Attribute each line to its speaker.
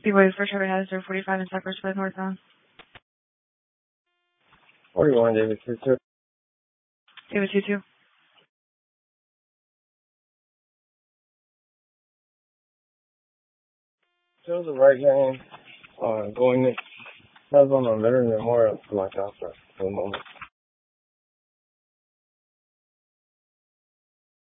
Speaker 1: B-Boys for Trevor Hazard, 45 in Cypress Road, northbound.
Speaker 2: 41, David 22.
Speaker 1: David 22.
Speaker 2: Shows the right lane, going in. That's on the Veteran Memorial to my house for the moment.